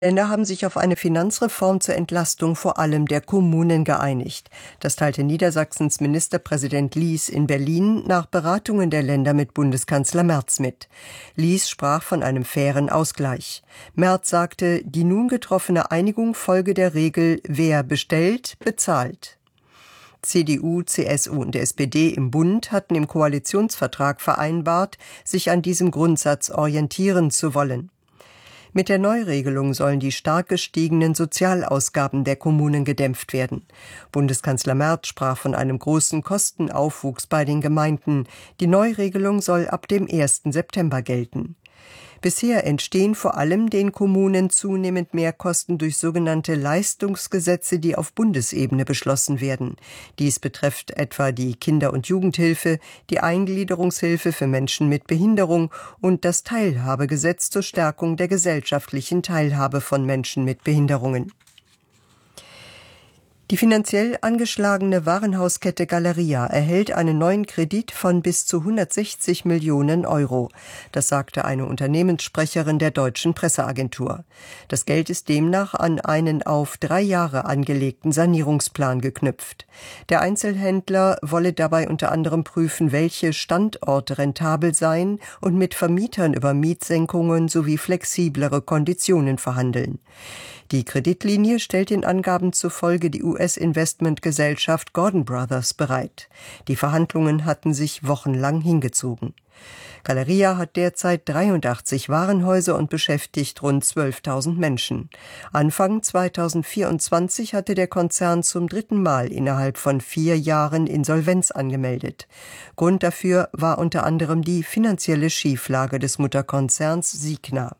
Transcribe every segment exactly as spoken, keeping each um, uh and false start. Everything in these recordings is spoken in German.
Länder haben sich auf eine Finanzreform zur Entlastung vor allem der Kommunen geeinigt. Das teilte Niedersachsens Ministerpräsident Lies in Berlin nach Beratungen der Länder mit Bundeskanzler Merz mit. Lies sprach von einem fairen Ausgleich. Merz sagte, die nun getroffene Einigung folge der Regel, wer bestellt, bezahlt. C D U, C S U und S P D im Bund hatten im Koalitionsvertrag vereinbart, sich an diesem Grundsatz orientieren zu wollen. Mit der Neuregelung sollen die stark gestiegenen Sozialausgaben der Kommunen gedämpft werden. Bundeskanzler Merz sprach von einem großen Kostenaufwuchs bei den Gemeinden. Die Neuregelung soll ab dem ersten September gelten. Bisher entstehen vor allem den Kommunen zunehmend Mehrkosten durch sogenannte Leistungsgesetze, die auf Bundesebene beschlossen werden. Dies betrifft etwa die Kinder- und Jugendhilfe, die Eingliederungshilfe für Menschen mit Behinderung und das Teilhabegesetz zur Stärkung der gesellschaftlichen Teilhabe von Menschen mit Behinderungen. Die finanziell angeschlagene Warenhauskette Galeria erhält einen neuen Kredit von bis zu hundertsechzig Millionen Euro. Das sagte eine Unternehmenssprecherin der deutschen Presseagentur. Das Geld ist demnach an einen auf drei Jahre angelegten Sanierungsplan geknüpft. Der Einzelhändler wolle dabei unter anderem prüfen, welche Standorte rentabel seien und mit Vermietern über Mietsenkungen sowie flexiblere Konditionen verhandeln. Die Kreditlinie stellt den Angaben zufolge die U S-Investmentgesellschaft Gordon Brothers bereit. Die Verhandlungen hatten sich wochenlang hingezogen. Galeria hat derzeit dreiundachtzig Warenhäuser und beschäftigt rund zwölftausend Menschen. Anfang zweitausendvierundzwanzig hatte der Konzern zum dritten Mal innerhalb von vier Jahren Insolvenz angemeldet. Grund dafür war unter anderem die finanzielle Schieflage des Mutterkonzerns Signa.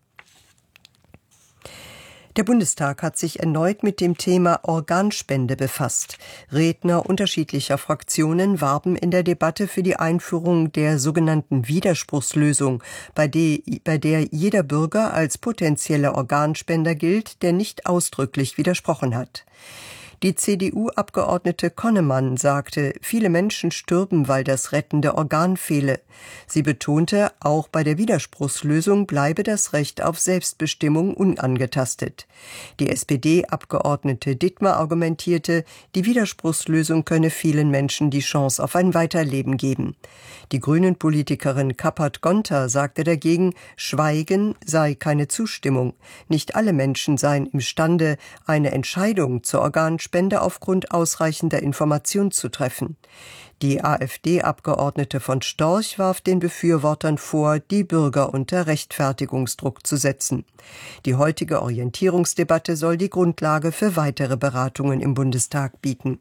Der Bundestag hat sich erneut mit dem Thema Organspende befasst. Redner unterschiedlicher Fraktionen warben in der Debatte für die Einführung der sogenannten Widerspruchslösung, bei der, bei der jeder Bürger als potenzieller Organspender gilt, der nicht ausdrücklich widersprochen hat. Die C D U-Abgeordnete Konnemann sagte, viele Menschen stürben, weil das rettende Organ fehle. Sie betonte, auch bei der Widerspruchslösung bleibe das Recht auf Selbstbestimmung unangetastet. Die S P D-Abgeordnete Dittmar argumentierte, die Widerspruchslösung könne vielen Menschen die Chance auf ein Weiterleben geben. Die Grünen-Politikerin Kappert-Gonter sagte dagegen, Schweigen sei keine Zustimmung. Nicht alle Menschen seien imstande, eine Entscheidung zur Organspende Spende aufgrund ausreichender Information zu treffen. Die AfD-Abgeordnete von Storch warf den Befürwortern vor, die Bürger unter Rechtfertigungsdruck zu setzen. Die heutige Orientierungsdebatte soll die Grundlage für weitere Beratungen im Bundestag bieten.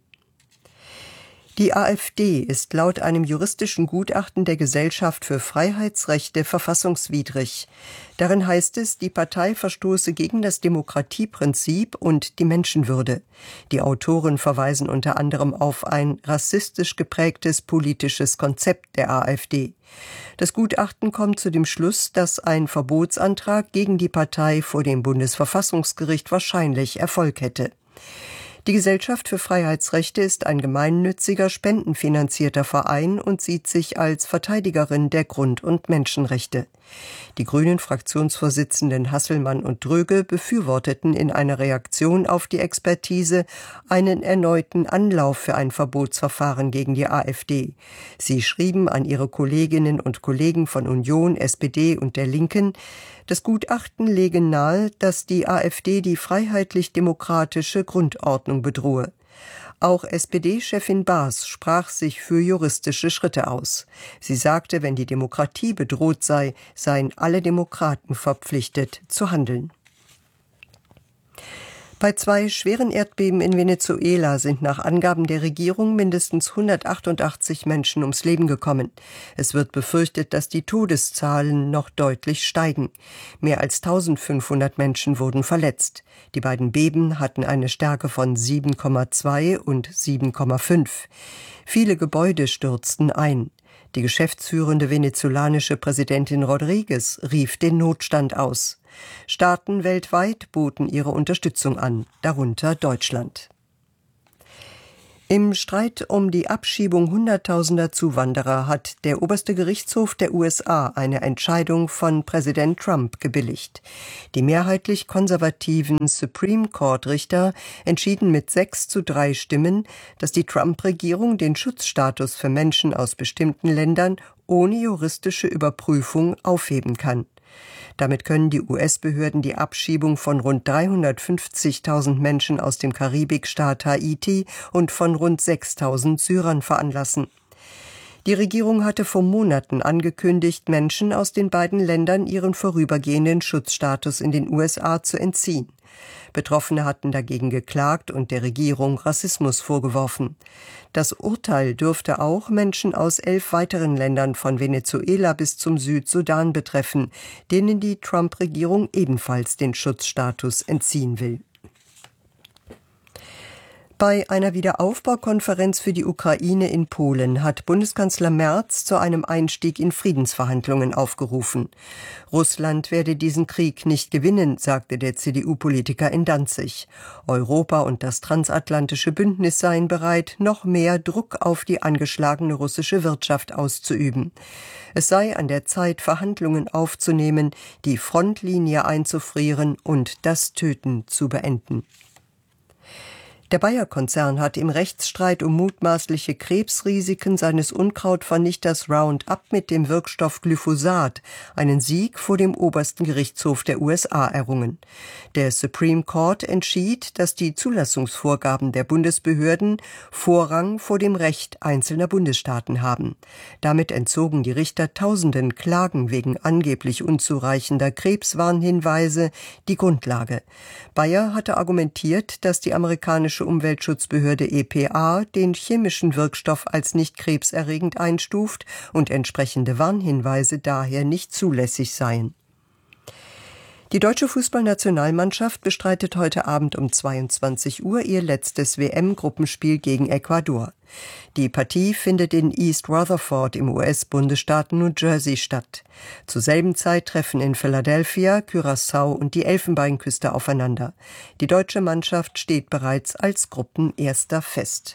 Die AfD ist laut einem juristischen Gutachten der Gesellschaft für Freiheitsrechte verfassungswidrig. Darin heißt es, die Partei verstoße gegen das Demokratieprinzip und die Menschenwürde. Die Autoren verweisen unter anderem auf ein rassistisch geprägtes politisches Konzept der AfD. Das Gutachten kommt zu dem Schluss, dass ein Verbotsantrag gegen die Partei vor dem Bundesverfassungsgericht wahrscheinlich Erfolg hätte. Die Gesellschaft für Freiheitsrechte ist ein gemeinnütziger, spendenfinanzierter Verein und sieht sich als Verteidigerin der Grund- und Menschenrechte. Die Grünen-Fraktionsvorsitzenden Hasselmann und Dröge befürworteten in einer Reaktion auf die Expertise einen erneuten Anlauf für ein Verbotsverfahren gegen die AfD. Sie schrieben an ihre Kolleginnen und Kollegen von Union, S P D und der Linken, das Gutachten lege nahe, dass die AfD die freiheitlich-demokratische Grundordnung bedrohe. Auch S P D-Chefin Baas sprach sich für juristische Schritte aus. Sie sagte, wenn die Demokratie bedroht sei, seien alle Demokraten verpflichtet zu handeln. Bei zwei schweren Erdbeben in Venezuela sind nach Angaben der Regierung mindestens hundertachtundachtzig Menschen ums Leben gekommen. Es wird befürchtet, dass die Todeszahlen noch deutlich steigen. Mehr als eintausendfünfhundert Menschen wurden verletzt. Die beiden Beben hatten eine Stärke von sieben Komma zwei und sieben Komma fünf. Viele Gebäude stürzten ein. Die geschäftsführende venezolanische Präsidentin Rodriguez rief den Notstand aus. Staaten weltweit boten ihre Unterstützung an, darunter Deutschland. Im Streit um die Abschiebung hunderttausender Zuwanderer hat der oberste Gerichtshof der U S A eine Entscheidung von Präsident Trump gebilligt. Die mehrheitlich konservativen Supreme Court-Richter entschieden mit sechs zu drei Stimmen, dass die Trump-Regierung den Schutzstatus für Menschen aus bestimmten Ländern ohne juristische Überprüfung aufheben kann. Damit können die U S-Behörden die Abschiebung von rund dreihundertfünfzigtausend Menschen aus dem Karibikstaat Haiti und von rund sechstausend Syrern veranlassen. Die Regierung hatte vor Monaten angekündigt, Menschen aus den beiden Ländern ihren vorübergehenden Schutzstatus in den U S A zu entziehen. Betroffene hatten dagegen geklagt und der Regierung Rassismus vorgeworfen. Das Urteil dürfte auch Menschen aus elf weiteren Ländern von Venezuela bis zum Südsudan betreffen, denen die Trump-Regierung ebenfalls den Schutzstatus entziehen will. Bei einer Wiederaufbaukonferenz für die Ukraine in Polen hat Bundeskanzler Merz zu einem Einstieg in Friedensverhandlungen aufgerufen. Russland werde diesen Krieg nicht gewinnen, sagte der C D U-Politiker in Danzig. Europa und das transatlantische Bündnis seien bereit, noch mehr Druck auf die angeschlagene russische Wirtschaft auszuüben. Es sei an der Zeit, Verhandlungen aufzunehmen, die Frontlinie einzufrieren und das Töten zu beenden. Der Bayer-Konzern hat im Rechtsstreit um mutmaßliche Krebsrisiken seines Unkrautvernichters Roundup mit dem Wirkstoff Glyphosat einen Sieg vor dem obersten Gerichtshof der U S A errungen. Der Supreme Court entschied, dass die Zulassungsvorgaben der Bundesbehörden Vorrang vor dem Recht einzelner Bundesstaaten haben. Damit entzogen die Richter tausenden Klagen wegen angeblich unzureichender Krebswarnhinweise die Grundlage. Bayer hatte argumentiert, dass die amerikanische Umweltschutzbehörde E P A den chemischen Wirkstoff als nicht krebserregend einstuft und entsprechende Warnhinweise daher nicht zulässig seien. Die deutsche Fußballnationalmannschaft bestreitet heute Abend um zweiundzwanzig Uhr ihr letztes W M-Gruppenspiel gegen Ecuador. Die Partie findet in East Rutherford im U S-Bundesstaat New Jersey statt. Zur selben Zeit treffen in Philadelphia, Curaçao und die Elfenbeinküste aufeinander. Die deutsche Mannschaft steht bereits als Gruppenerster fest.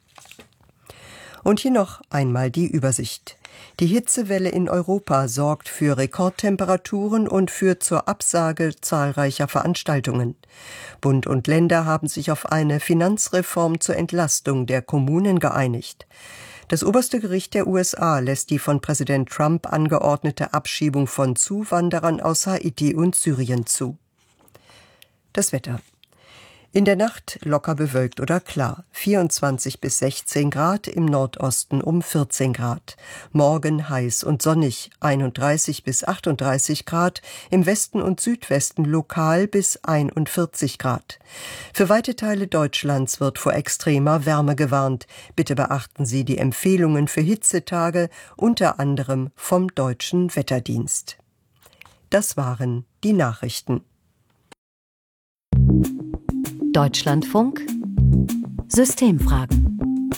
Und hier noch einmal die Übersicht. Die Hitzewelle in Europa sorgt für Rekordtemperaturen und führt zur Absage zahlreicher Veranstaltungen. Bund und Länder haben sich auf eine Finanzreform zur Entlastung der Kommunen geeinigt. Das oberste Gericht der U S A lässt die von Präsident Trump angeordnete Abschiebung von Zuwanderern aus Haiti und Syrien zu. Das Wetter. In der Nacht locker bewölkt oder klar, vierundzwanzig bis sechzehn Grad, im Nordosten um vierzehn Grad. Morgen heiß und sonnig, einunddreißig bis achtunddreißig Grad, im Westen und Südwesten lokal bis einundvierzig Grad. Für weite Teile Deutschlands wird vor extremer Wärme gewarnt. Bitte beachten Sie die Empfehlungen für Hitzetage, unter anderem vom Deutschen Wetterdienst. Das waren die Nachrichten. Deutschlandfunk Systemfragen.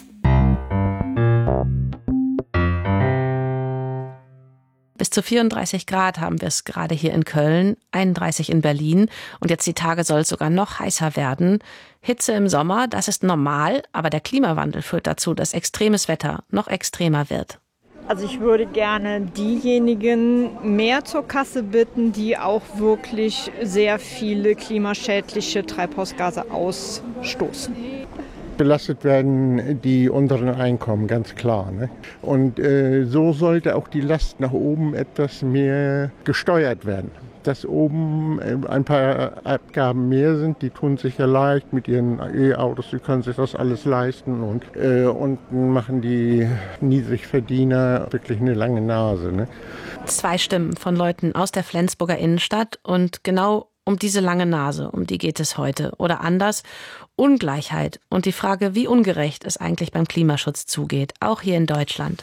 Bis zu vierunddreißig Grad haben wir es gerade hier in Köln, einunddreißig in Berlin und jetzt die Tage soll es sogar noch heißer werden. Hitze im Sommer, das ist normal, aber der Klimawandel führt dazu, dass extremes Wetter noch extremer wird. Also ich würde gerne diejenigen mehr zur Kasse bitten, die auch wirklich sehr viele klimaschädliche Treibhausgase ausstoßen. Belastet werden die unteren Einkommen, ganz klar. Ne? Und äh, so sollte auch die Last nach oben etwas mehr gesteuert werden. Dass oben ein paar Abgaben mehr sind, die tun sich ja leicht mit ihren E-Autos, die können sich das alles leisten und äh, unten machen die Niedrigverdiener wirklich eine lange Nase. Ne? Zwei Stimmen von Leuten aus der Flensburger Innenstadt und genau um diese lange Nase, um die geht es heute. Oder anders, Ungleichheit und die Frage, wie ungerecht es eigentlich beim Klimaschutz zugeht, auch hier in Deutschland.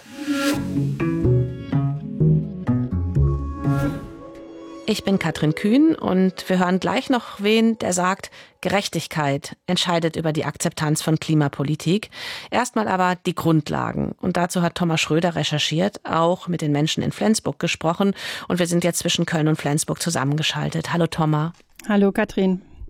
Ich bin Katrin Kühn und wir hören gleich noch wen, der sagt, Gerechtigkeit entscheidet über die Akzeptanz von Klimapolitik. Erstmal aber die Grundlagen. Und dazu hat Thomas Schröder recherchiert, auch mit den Menschen in Flensburg gesprochen. Und wir sind jetzt zwischen Köln und Flensburg zusammengeschaltet. Hallo Thomas. Hallo Katrin.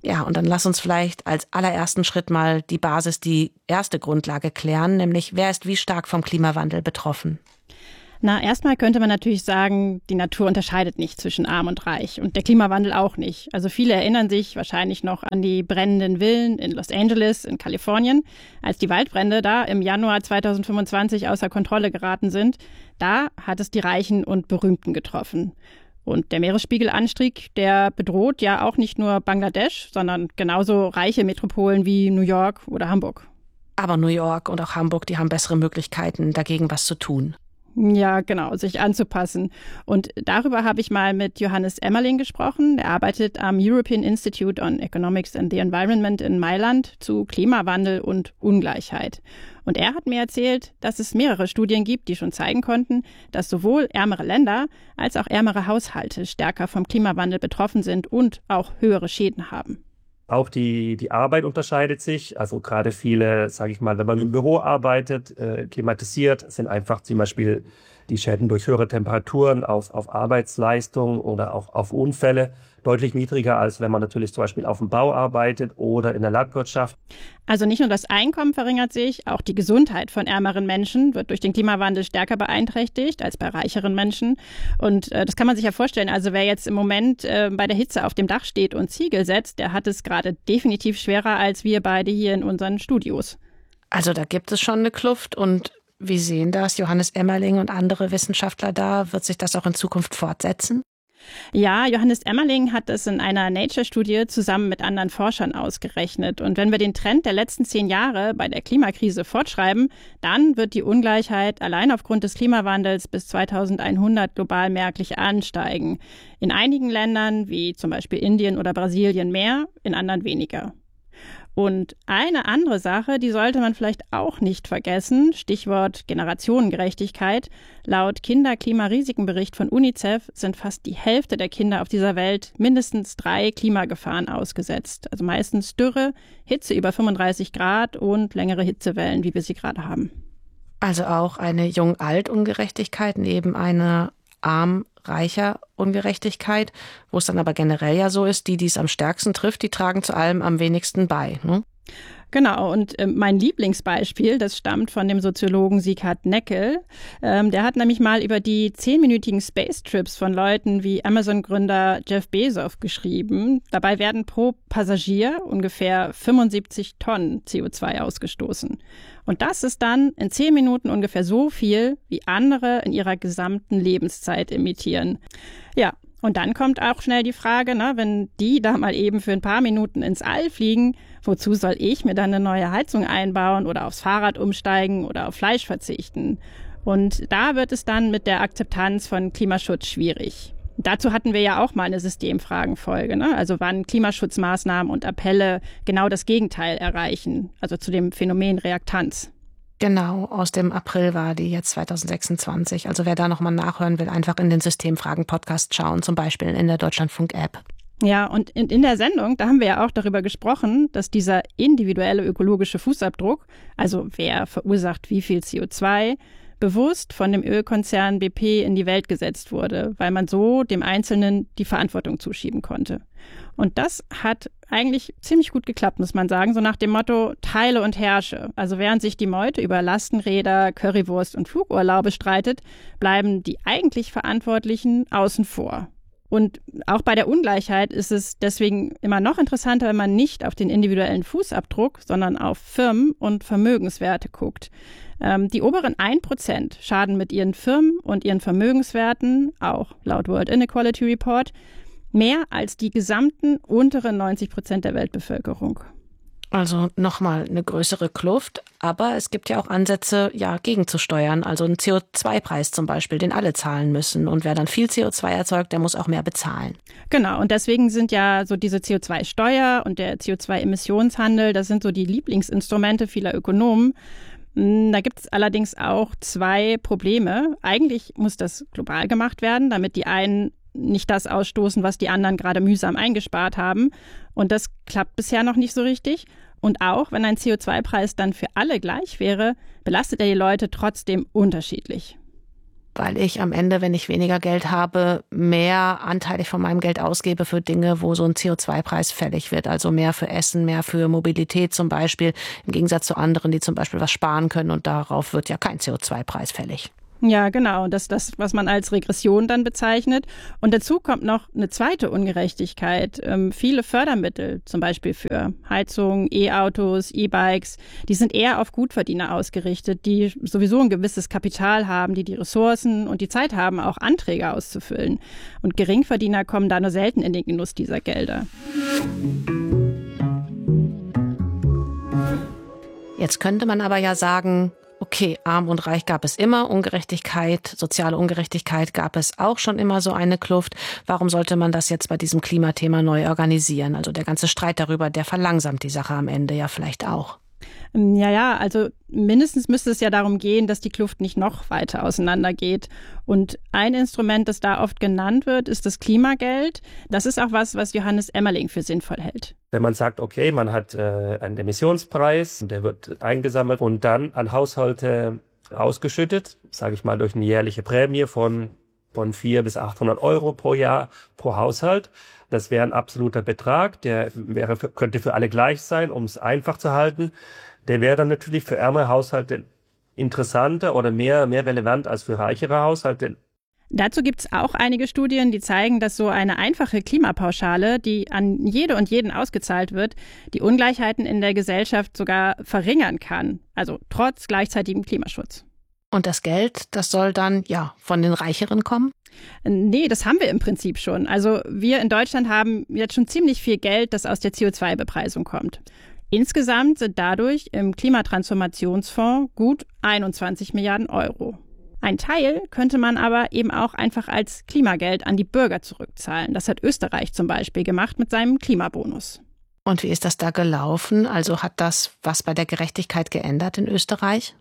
Ja, und dann lass uns vielleicht als allerersten Schritt mal die Basis, die erste Grundlage klären, nämlich wer ist wie stark vom Klimawandel betroffen? Na, erstmal könnte man natürlich sagen, die Natur unterscheidet nicht zwischen arm und reich und der Klimawandel auch nicht. Also viele erinnern sich wahrscheinlich noch an die brennenden Villen in Los Angeles in Kalifornien, als die Waldbrände da im Januar zweitausendfünfundzwanzig außer Kontrolle geraten sind. Da hat es die Reichen und Berühmten getroffen. Und der Meeresspiegelanstieg, der bedroht ja auch nicht nur Bangladesch, sondern genauso reiche Metropolen wie New York oder Hamburg. Aber New York und auch Hamburg, die haben bessere Möglichkeiten, dagegen was zu tun. Ja, genau, sich anzupassen. Und darüber habe ich mal mit Johannes Emmerling gesprochen. Er arbeitet am European Institute on Economics and the Environment in Mailand zu Klimawandel und Ungleichheit. Und er hat mir erzählt, dass es mehrere Studien gibt, die schon zeigen konnten, dass sowohl ärmere Länder als auch ärmere Haushalte stärker vom Klimawandel betroffen sind und auch höhere Schäden haben. Auch die, die Arbeit unterscheidet sich. Also gerade viele, sage ich mal, wenn man im Büro arbeitet, äh, klimatisiert, sind einfach zum Beispiel die Schäden durch höhere Temperaturen auf, auf Arbeitsleistung oder auch auf Unfälle deutlich niedriger, als wenn man natürlich zum Beispiel auf dem Bau arbeitet oder in der Landwirtschaft. Also nicht nur das Einkommen verringert sich, auch die Gesundheit von ärmeren Menschen wird durch den Klimawandel stärker beeinträchtigt als bei reicheren Menschen. Und äh, das kann man sich ja vorstellen. Also wer jetzt im Moment äh, bei der Hitze auf dem Dach steht und Ziegel setzt, der hat es gerade definitiv schwerer als wir beide hier in unseren Studios. Also da gibt es schon eine Kluft. Und wie sehen das Johannes Emmerling und andere Wissenschaftler da? Wird sich das auch in Zukunft fortsetzen? Ja, Johannes Emmerling hat es in einer Nature-Studie zusammen mit anderen Forschern ausgerechnet. Und wenn wir den Trend der letzten zehn Jahre bei der Klimakrise fortschreiben, dann wird die Ungleichheit allein aufgrund des Klimawandels bis zweitausendeinhundert global merklich ansteigen. In einigen Ländern, wie zum Beispiel Indien oder Brasilien, mehr, in anderen weniger. Und eine andere Sache, die sollte man vielleicht auch nicht vergessen, Stichwort Generationengerechtigkeit. Laut Kinder-Klimarisikenbericht von UNICEF sind fast die Hälfte der Kinder auf dieser Welt mindestens drei Klimagefahren ausgesetzt. Also meistens Dürre, Hitze über fünfunddreißig Grad und längere Hitzewellen, wie wir sie gerade haben. Also auch eine Jung-Alt-Ungerechtigkeit neben einer arm-reicher Ungerechtigkeit, wo es dann aber generell ja so ist, die, die es am stärksten trifft, die tragen zu allem am wenigsten bei, ne? Genau, und äh, mein Lieblingsbeispiel, das stammt von dem Soziologen Sieghard Neckel. Ähm, der hat nämlich mal über die zehnminütigen Space-Trips von Leuten wie Amazon-Gründer Jeff Bezos geschrieben. Dabei werden pro Passagier ungefähr fünfundsiebzig Tonnen C O zwei ausgestoßen. Und das ist dann in zehn Minuten ungefähr so viel, wie andere in ihrer gesamten Lebenszeit emittieren. Ja, und dann kommt auch schnell die Frage, ne, wenn die da mal eben für ein paar Minuten ins All fliegen, wozu soll ich mir dann eine neue Heizung einbauen oder aufs Fahrrad umsteigen oder auf Fleisch verzichten? Und da wird es dann mit der Akzeptanz von Klimaschutz schwierig. Dazu hatten wir ja auch mal eine Systemfragenfolge, ne? Also wann Klimaschutzmaßnahmen und Appelle genau das Gegenteil erreichen, also zu dem Phänomen Reaktanz. Genau, aus dem April war die jetzt zweitausendsechsundzwanzig. Also wer da nochmal nachhören will, einfach in den Systemfragen-Podcast schauen, zum Beispiel in der Deutschlandfunk-App. Ja, und in, in der Sendung, da haben wir ja auch darüber gesprochen, dass dieser individuelle ökologische Fußabdruck, also wer verursacht wie viel C O zwei, bewusst von dem Ölkonzern B P in die Welt gesetzt wurde, weil man so dem Einzelnen die Verantwortung zuschieben konnte. Und das hat eigentlich ziemlich gut geklappt, muss man sagen, so nach dem Motto teile und herrsche. Also während sich die Meute über Lastenräder, Currywurst und Flugurlaube streitet, bleiben die eigentlich Verantwortlichen außen vor. Und auch bei der Ungleichheit ist es deswegen immer noch interessanter, wenn man nicht auf den individuellen Fußabdruck, sondern auf Firmen und Vermögenswerte guckt. Ähm, die oberen ein Prozent schaden mit ihren Firmen und ihren Vermögenswerten, auch laut World Inequality Report, mehr als die gesamten unteren neunzig Prozent der Weltbevölkerung. Also nochmal eine größere Kluft, aber es gibt ja auch Ansätze, ja, gegenzusteuern. Also einen C O zwei Preis zum Beispiel, den alle zahlen müssen. Und wer dann viel C O zwei erzeugt, der muss auch mehr bezahlen. Genau, und deswegen sind ja so diese C O zwei Steuer und der C O zwei Emissionshandel, das sind so die Lieblingsinstrumente vieler Ökonomen. Da gibt es allerdings auch zwei Probleme. Eigentlich muss das global gemacht werden, damit die einen nicht das ausstoßen, was die anderen gerade mühsam eingespart haben. Und das klappt bisher noch nicht so richtig. Und auch wenn ein C O zwei Preis dann für alle gleich wäre, belastet er die Leute trotzdem unterschiedlich. weil ich am Ende, wenn ich weniger Geld habe, mehr anteilig von meinem Geld ausgebe für Dinge, wo so ein C O zwei Preis fällig wird. Also mehr für Essen, mehr für Mobilität zum Beispiel, im Gegensatz zu anderen, die zum Beispiel was sparen können und darauf wird ja kein C O zwei Preis fällig. Ja, genau. Das ist das, was man als Regression dann bezeichnet. Und dazu kommt noch eine zweite Ungerechtigkeit. Ähm, viele Fördermittel, zum Beispiel für Heizung, E-Autos, E-Bikes, die sind eher auf Gutverdiener ausgerichtet, die sowieso ein gewisses Kapital haben, die die Ressourcen und die Zeit haben, auch Anträge auszufüllen. Und Geringverdiener kommen da nur selten in den Genuss dieser Gelder. Jetzt könnte man aber ja sagen, okay, arm und reich gab es immer, Ungerechtigkeit, soziale Ungerechtigkeit gab es auch schon immer so eine Kluft. Warum sollte man das jetzt bei diesem Klimathema neu organisieren? Also der ganze Streit darüber, der verlangsamt die Sache am Ende ja vielleicht auch. Ja, ja, also mindestens müsste es ja darum gehen, dass die Kluft nicht noch weiter auseinandergeht. Und ein Instrument, das da oft genannt wird, ist das Klimageld. Das ist auch was, was Johannes Emmerling für sinnvoll hält. Wenn man sagt, okay, man hat äh, einen Emissionspreis, der wird eingesammelt und dann an Haushalte ausgeschüttet, sage ich mal durch eine jährliche Prämie von von vierhundert bis achthundert Euro pro Jahr pro Haushalt. Das wäre ein absoluter Betrag, der wäre für, könnte für alle gleich sein, um es einfach zu halten. Der wäre dann natürlich für ärmere Haushalte interessanter oder mehr, mehr relevant als für reichere Haushalte. Dazu gibt es auch einige Studien, die zeigen, dass so eine einfache Klimapauschale, die an jede und jeden ausgezahlt wird, die Ungleichheiten in der Gesellschaft sogar verringern kann. Also trotz gleichzeitigem Klimaschutz. Und das Geld, das soll dann ja von den Reicheren kommen? Nee, das haben wir im Prinzip schon. Also wir in Deutschland haben jetzt schon ziemlich viel Geld, das aus der C O zwei Bepreisung kommt. Insgesamt sind dadurch im Klimatransformationsfonds gut einundzwanzig Milliarden Euro. Ein Teil könnte man aber eben auch einfach als Klimageld an die Bürger zurückzahlen. Das hat Österreich zum Beispiel gemacht mit seinem Klimabonus. Und wie ist das da gelaufen? Also hat das was bei der Gerechtigkeit geändert in Österreich?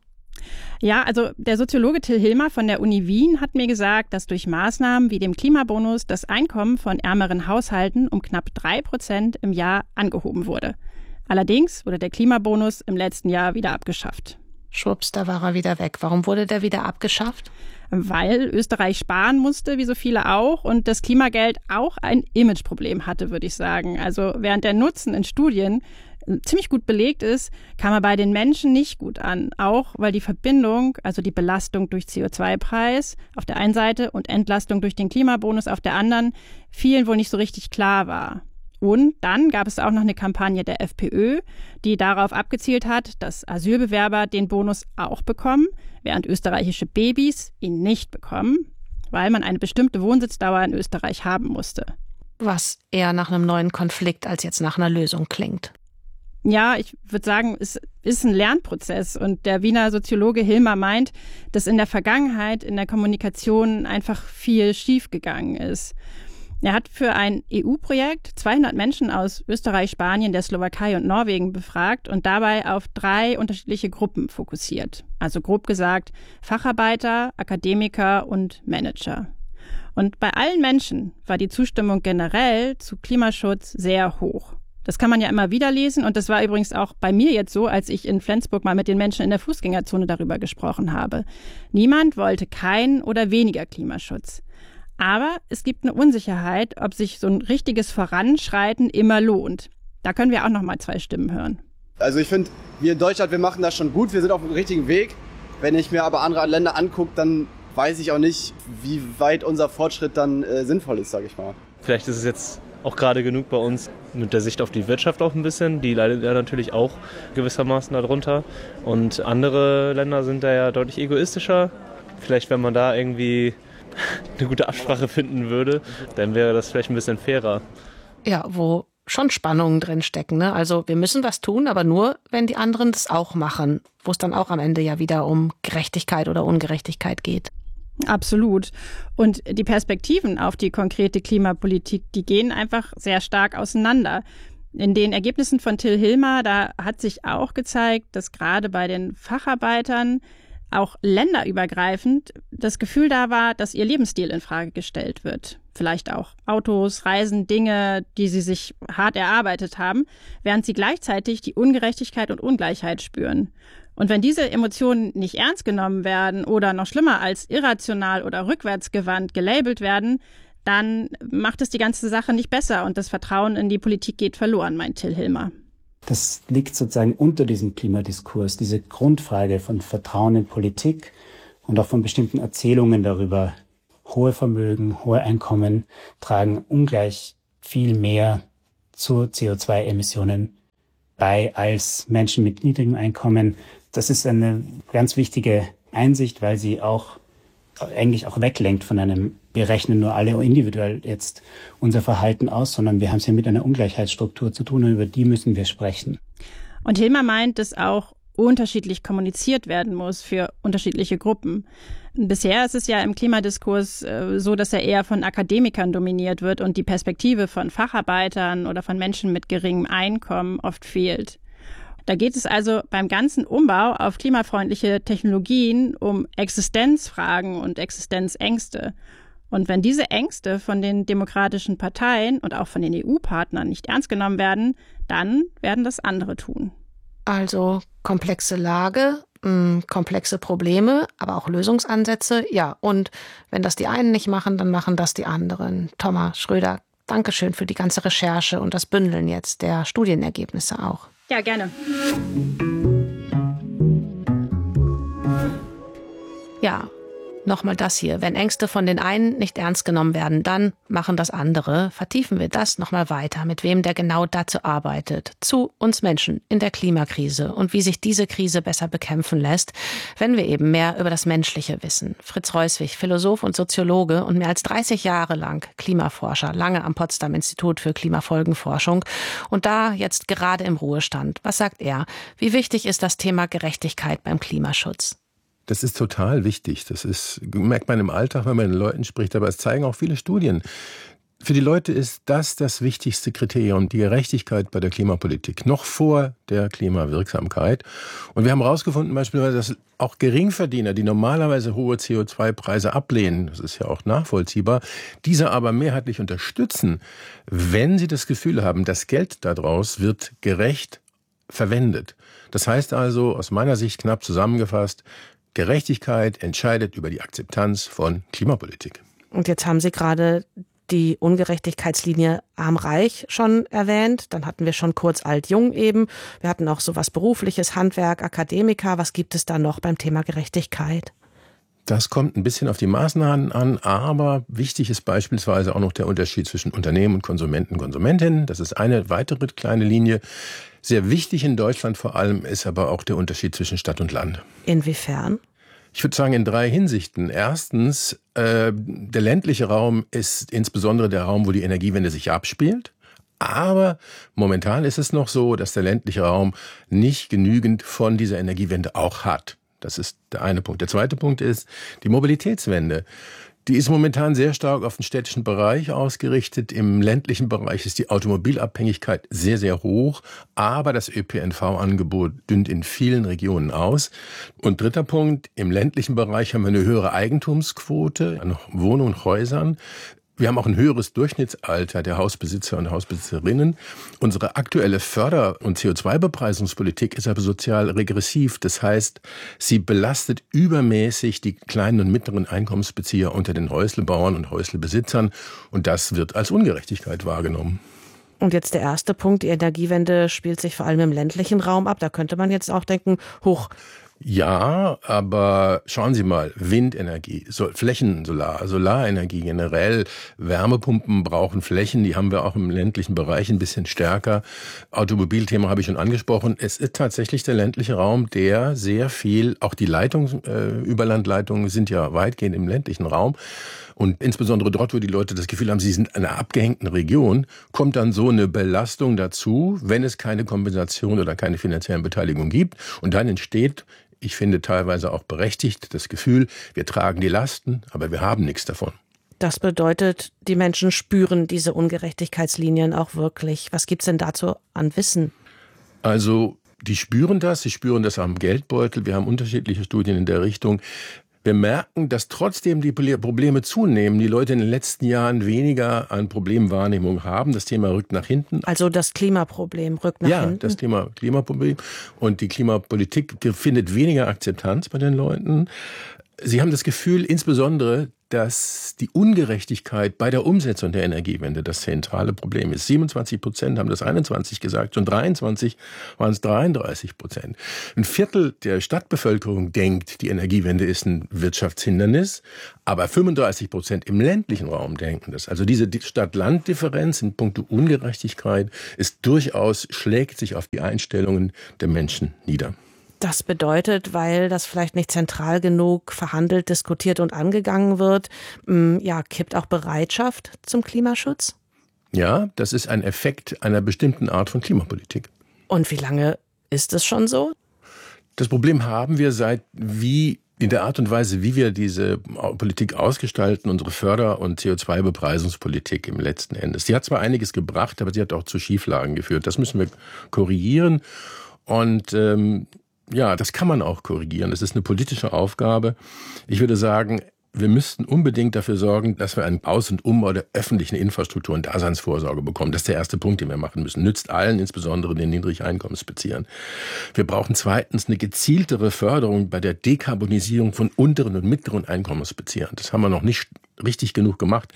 Ja, also der Soziologe Till Hilmer von der Uni Wien hat mir gesagt, dass durch Maßnahmen wie dem Klimabonus das Einkommen von ärmeren Haushalten um knapp drei Prozent im Jahr angehoben wurde. Allerdings wurde der Klimabonus im letzten Jahr wieder abgeschafft. Schwupps, da war er wieder weg. Warum wurde der wieder abgeschafft? Weil Österreich sparen musste, wie so viele auch, und das Klimageld auch ein Imageproblem hatte, würde ich sagen. Also während der Nutzen in Studien ziemlich gut belegt ist, kam er bei den Menschen nicht gut an. Auch weil die Verbindung, also die Belastung durch C O zwei Preis auf der einen Seite und Entlastung durch den Klimabonus auf der anderen, vielen wohl nicht so richtig klar war. Und dann gab es auch noch eine Kampagne der FPÖ, die darauf abgezielt hat, dass Asylbewerber den Bonus auch bekommen, während österreichische Babys ihn nicht bekommen, weil man eine bestimmte Wohnsitzdauer in Österreich haben musste. Was eher nach einem neuen Konflikt als jetzt nach einer Lösung klingt. Ja, ich würde sagen, es ist ein Lernprozess. Und der Wiener Soziologe Hilmer meint, dass in der Vergangenheit in der Kommunikation einfach viel schiefgegangen ist. Er hat für ein E U-Projekt zweihundert Menschen aus Österreich, Spanien, der Slowakei und Norwegen befragt und dabei auf drei unterschiedliche Gruppen fokussiert. Also grob gesagt Facharbeiter, Akademiker und Manager. Und bei allen Menschen war die Zustimmung generell zu Klimaschutz sehr hoch. Das kann man ja immer wieder lesen und das war übrigens auch bei mir jetzt so, als ich in Flensburg mal mit den Menschen in der Fußgängerzone darüber gesprochen habe. Niemand wollte keinen oder weniger Klimaschutz. Aber es gibt eine Unsicherheit, ob sich so ein richtiges Voranschreiten immer lohnt. Da können wir auch noch mal zwei Stimmen hören. Also ich finde, wir in Deutschland, wir machen das schon gut, wir sind auf dem richtigen Weg. Wenn ich mir aber andere Länder angucke, dann weiß ich auch nicht, wie weit unser Fortschritt dann äh, sinnvoll ist, sage ich mal. Vielleicht ist es jetzt auch gerade genug bei uns mit der Sicht auf die Wirtschaft auch ein bisschen. Die leidet ja natürlich auch gewissermaßen darunter. Und andere Länder sind da ja deutlich egoistischer. Vielleicht, wenn man da irgendwie eine gute Absprache finden würde, dann wäre das vielleicht ein bisschen fairer. Ja, wo schon Spannungen drin stecken, ne? Also wir müssen was tun, aber nur, wenn die anderen das auch machen, wo es dann auch am Ende ja wieder um Gerechtigkeit oder Ungerechtigkeit geht. Absolut. Und die Perspektiven auf die konkrete Klimapolitik, die gehen einfach sehr stark auseinander. In den Ergebnissen von Till Hilmer, da hat sich auch gezeigt, dass gerade bei den Facharbeitern auch länderübergreifend das Gefühl da war, dass ihr Lebensstil in Frage gestellt wird. Vielleicht auch Autos, Reisen, Dinge, die sie sich hart erarbeitet haben, während sie gleichzeitig die Ungerechtigkeit und Ungleichheit spüren. Und wenn diese Emotionen nicht ernst genommen werden oder noch schlimmer als irrational oder rückwärtsgewandt gelabelt werden, dann macht es die ganze Sache nicht besser und das Vertrauen in die Politik geht verloren, meint Till Hilmer. Das liegt sozusagen unter diesem Klimadiskurs, diese Grundfrage von Vertrauen in Politik und auch von bestimmten Erzählungen darüber. Hohe Vermögen, hohe Einkommen tragen ungleich viel mehr zu C O zwei Emissionen bei als Menschen mit niedrigem Einkommen. Das ist eine ganz wichtige Einsicht, weil sie auch eigentlich auch weglenkt von einem, wir rechnen nur alle individuell jetzt unser Verhalten aus, sondern wir haben es ja mit einer Ungleichheitsstruktur zu tun und über die müssen wir sprechen. Und Hilmer meint, dass auch unterschiedlich kommuniziert werden muss für unterschiedliche Gruppen. Bisher ist es ja im Klimadiskurs äh, so, dass er eher von Akademikern dominiert wird und die Perspektive von Facharbeitern oder von Menschen mit geringem Einkommen oft fehlt. Da geht es also beim ganzen Umbau auf klimafreundliche Technologien um Existenzfragen und Existenzängste. Und wenn diese Ängste von den demokratischen Parteien und auch von den E U-Partnern nicht ernst genommen werden, dann werden das andere tun. Also komplexe Lage, mh, komplexe Probleme, aber auch Lösungsansätze. Ja, und wenn das die einen nicht machen, dann machen das die anderen. Thomas Schröder, Dankeschön für die ganze Recherche und das Bündeln jetzt der Studienergebnisse auch. Ja, gerne. Ja, nochmal das hier. Wenn Ängste von den einen nicht ernst genommen werden, dann machen das andere. Vertiefen wir das nochmal weiter, mit wem der genau dazu arbeitet. Zu uns Menschen in der Klimakrise und wie sich diese Krise besser bekämpfen lässt, wenn wir eben mehr über das Menschliche wissen. Fritz Reuswig, Philosoph und Soziologe und mehr als dreißig Jahre lang Klimaforscher, lange am Potsdam Institut für Klimafolgenforschung und da jetzt gerade im Ruhestand. Was sagt er? Wie wichtig ist das Thema Gerechtigkeit beim Klimaschutz? Das ist total wichtig. Das ist, merkt man im Alltag, wenn man mit den Leuten spricht, aber es zeigen auch viele Studien. Für die Leute ist das das wichtigste Kriterium, die Gerechtigkeit bei der Klimapolitik, noch vor der Klimawirksamkeit. Und wir haben herausgefunden beispielsweise, dass auch Geringverdiener, die normalerweise hohe C O zwei Preise ablehnen, das ist ja auch nachvollziehbar, diese aber mehrheitlich unterstützen, wenn sie das Gefühl haben, das Geld daraus wird gerecht verwendet. Das heißt also, aus meiner Sicht knapp zusammengefasst, Gerechtigkeit entscheidet über die Akzeptanz von Klimapolitik. Und jetzt haben Sie gerade die Ungerechtigkeitslinie arm-reich schon erwähnt. Dann hatten wir schon kurz alt-jung eben. Wir hatten auch sowas Berufliches, Handwerk, Akademiker. Was gibt es da noch beim Thema Gerechtigkeit? Das kommt ein bisschen auf die Maßnahmen an, aber wichtig ist beispielsweise auch noch der Unterschied zwischen Unternehmen und Konsumenten und Konsumentinnen. Das ist eine weitere kleine Linie. Sehr wichtig in Deutschland vor allem ist aber auch der Unterschied zwischen Stadt und Land. Inwiefern? Ich würde sagen in drei Hinsichten. Erstens, äh, der ländliche Raum ist insbesondere der Raum, wo die Energiewende sich abspielt. Aber momentan ist es noch so, dass der ländliche Raum nicht genügend von dieser Energiewende auch hat. Das ist der eine Punkt. Der zweite Punkt ist die Mobilitätswende. Die ist momentan sehr stark auf den städtischen Bereich ausgerichtet. Im ländlichen Bereich ist die Automobilabhängigkeit sehr, sehr hoch. Aber das Ö P N V-Angebot dünnt in vielen Regionen aus. Und dritter Punkt, im ländlichen Bereich haben wir eine höhere Eigentumsquote an Wohnungen und Häusern. Wir haben auch ein höheres Durchschnittsalter der Hausbesitzer und Hausbesitzerinnen. Unsere aktuelle Förder- und C O zwei Bepreisungspolitik ist aber sozial regressiv. Das heißt, sie belastet übermäßig die kleinen und mittleren Einkommensbezieher unter den Häuslebauern und Häuslebesitzern. Und das wird als Ungerechtigkeit wahrgenommen. Und jetzt der erste Punkt, die Energiewende spielt sich vor allem im ländlichen Raum ab. Da könnte man jetzt auch denken, hoch. Ja, aber schauen Sie mal, Windenergie, so, Flächensolar, Solarenergie generell, Wärmepumpen brauchen Flächen, die haben wir auch im ländlichen Bereich ein bisschen stärker. Automobilthema habe ich schon angesprochen. Es ist tatsächlich der ländliche Raum, der sehr viel, auch die Leitungen, äh, Überlandleitungen sind ja weitgehend im ländlichen Raum. Und insbesondere dort, wo die Leute das Gefühl haben, sie sind in einer abgehängten Region, kommt dann so eine Belastung dazu, wenn es keine Kompensation oder keine finanziellen Beteiligung gibt. Und dann entsteht, ich finde teilweise auch berechtigt, das Gefühl, wir tragen die Lasten, aber wir haben nichts davon. Das bedeutet, die Menschen spüren diese Ungerechtigkeitslinien auch wirklich. Was gibt's denn dazu an Wissen? Also die spüren das, sie spüren das am Geldbeutel. Wir haben unterschiedliche Studien in der Richtung. Wir merken, dass trotzdem die Probleme zunehmen, die Leute in den letzten Jahren weniger an Problemwahrnehmung haben. Das Thema rückt nach hinten. Also das Klimaproblem rückt nach ja, hinten? Ja, das Thema Klimaproblem. Und die Klimapolitik findet weniger Akzeptanz bei den Leuten. Sie haben das Gefühl, insbesondere, dass die Ungerechtigkeit bei der Umsetzung der Energiewende das zentrale Problem ist. siebenundzwanzig Prozent haben das einundzwanzig gesagt und dreiundzwanzig waren es dreiunddreißig Prozent. Ein Viertel der Stadtbevölkerung denkt, die Energiewende ist ein Wirtschaftshindernis, aber fünfunddreißig Prozent im ländlichen Raum denken das. Also diese Stadt-Land-Differenz in puncto Ungerechtigkeit ist durchaus, schlägt sich auf die Einstellungen der Menschen nieder. Das bedeutet, weil das vielleicht nicht zentral genug verhandelt, diskutiert und angegangen wird, ja, kippt auch Bereitschaft zum Klimaschutz? Ja, das ist ein Effekt einer bestimmten Art von Klimapolitik. Und wie lange ist es schon so? Das Problem haben wir seit wie in der Art und Weise, wie wir diese Politik ausgestalten, unsere Förder- und C O zwei Bepreisungspolitik im letzten Endes. Die hat zwar einiges gebracht, aber sie hat auch zu Schieflagen geführt. Das müssen wir korrigieren. Und ähm, ja, das kann man auch korrigieren. Das ist eine politische Aufgabe. Ich würde sagen, wir müssten unbedingt dafür sorgen, dass wir einen Aus- und Umbau der öffentlichen Infrastruktur und Daseinsvorsorge bekommen. Das ist der erste Punkt, den wir machen müssen. Nützt allen, insbesondere den Niedrigeinkommensbeziehern. Wir brauchen zweitens eine gezieltere Förderung bei der Dekarbonisierung von unteren und mittleren Einkommensbeziehern. Das haben wir noch nicht richtig genug gemacht.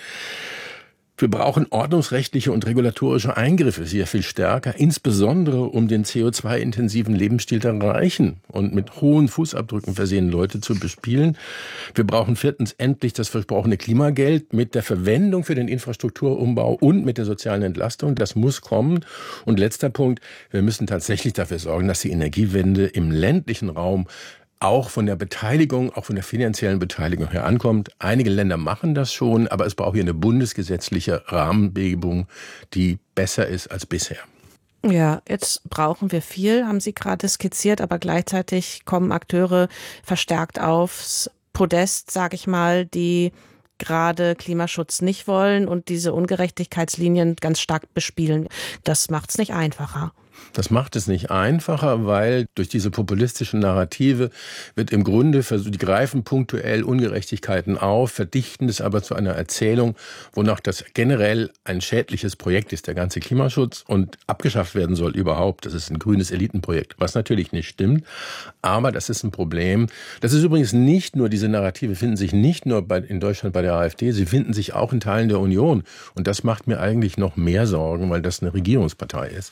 Wir brauchen ordnungsrechtliche und regulatorische Eingriffe sehr viel stärker, insbesondere um den C O zwei intensiven Lebensstil der reichen und mit hohen Fußabdrücken versehenen Leute zu bespielen. Wir brauchen viertens endlich das versprochene Klimageld mit der Verwendung für den Infrastrukturumbau und mit der sozialen Entlastung. Das muss kommen. Und letzter Punkt, wir müssen tatsächlich dafür sorgen, dass die Energiewende im ländlichen Raum auch von der Beteiligung, auch von der finanziellen Beteiligung her ankommt. Einige Länder machen das schon, aber es braucht hier eine bundesgesetzliche Rahmengebung, die besser ist als bisher. Ja, jetzt brauchen wir viel, haben Sie gerade skizziert, aber gleichzeitig kommen Akteure verstärkt aufs Podest, sage ich mal, die gerade Klimaschutz nicht wollen und diese Ungerechtigkeitslinien ganz stark bespielen. Das macht es nicht einfacher. Das macht es nicht einfacher, weil durch diese populistischen Narrative wird im Grunde versucht, die greifen punktuell Ungerechtigkeiten auf, verdichten es aber zu einer Erzählung, wonach das generell ein schädliches Projekt ist, der ganze Klimaschutz, und abgeschafft werden soll überhaupt. Das ist ein grünes Elitenprojekt, was natürlich nicht stimmt, aber das ist ein Problem. Das ist übrigens nicht nur, diese Narrative finden sich nicht nur bei, in Deutschland bei der AfD, sie finden sich auch in Teilen der Union. Und das macht mir eigentlich noch mehr Sorgen, weil das eine Regierungspartei ist.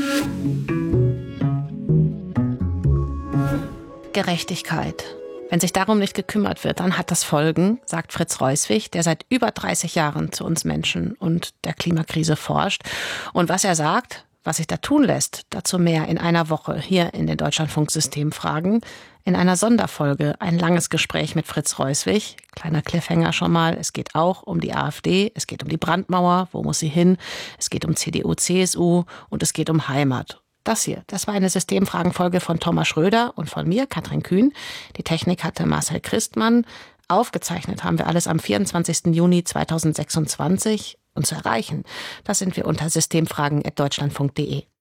Gerechtigkeit. Wenn sich darum nicht gekümmert wird, dann hat das Folgen, sagt Fritz Reuswig, der seit über dreißig Jahren zu uns Menschen und der Klimakrise forscht. Und was er sagt, was sich da tun lässt, dazu mehr in einer Woche hier in den Deutschlandfunk-Systemfragen. In einer Sonderfolge ein langes Gespräch mit Fritz Reuswig. Kleiner Cliffhanger schon mal. Es geht auch um die AfD, es geht um die Brandmauer, wo muss sie hin? Es geht um C D U, C S U und es geht um Heimat. Das hier, das war eine Systemfragenfolge von Thomas Schröder und von mir, Katrin Kühn. Die Technik hatte Marcel Christmann. Aufgezeichnet haben wir alles am vierundzwanzigsten Juni zweitausendsechsundzwanzig. Und zu erreichen, das sind wir unter systemfragen at deutschlandfunk punkt de.